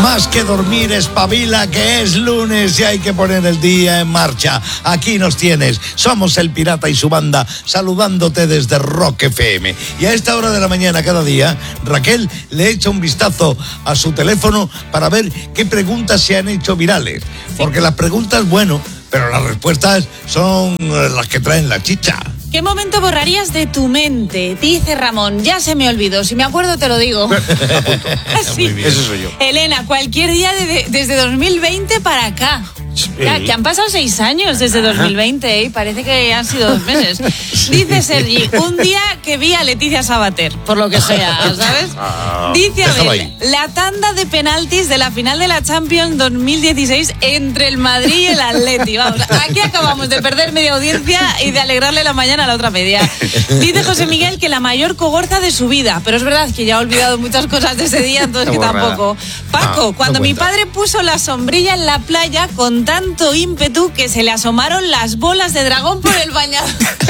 Más que dormir, espabila, que es lunes y hay que poner el día en marcha. Aquí nos tienes. Somos El Pirata y su banda, saludándote desde Rock FM. Y a esta hora de la mañana cada día, Raquel le echa un vistazo a su teléfono para ver qué preguntas se han hecho virales. Porque las preguntas, bueno, pero las respuestas son las que traen la chicha. ¿Qué momento borrarías de tu mente? Dice Ramón, ya se me olvidó. Si me acuerdo te lo digo. Sí. Eso soy yo. Elena, cualquier día desde 2020 para acá. Ya, que han pasado 6 años desde 2020, parece que han sido 2 meses. Dice Sergi, un día que vi a Leticia Sabater, por lo que sea, ¿sabes? Dice Abel, la tanda de penaltis de la final de la Champions 2016 entre el Madrid y el Atleti. Vamos, aquí acabamos de perder media audiencia y de alegrarle la mañana a la otra media. Dice José Miguel que la mayor cogorza de su vida, pero es verdad que ya ha olvidado muchas cosas de ese día, entonces que tampoco. Paco, cuando mi padre puso la sombrilla en la playa con tanto ímpetu que se le asomaron las bolas de dragón por el bañador.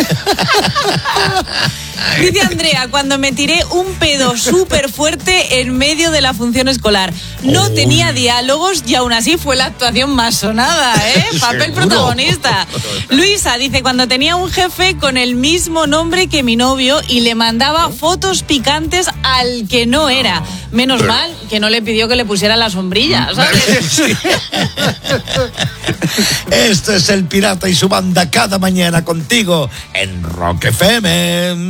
Dice Andrea, cuando me tiré un pedo súper fuerte en medio de la función escolar. No tenía diálogos y aún así fue la actuación más sonada, ¿eh? Papel protagonista. Luisa dice, cuando tenía un jefe con el mismo nombre que mi novio y le mandaba fotos picantes al que no era. Menos mal que no le pidió que le pusiera la sombrilla, ¿sabes? Esto es El Pirata y su banda cada mañana contigo en Rock FM.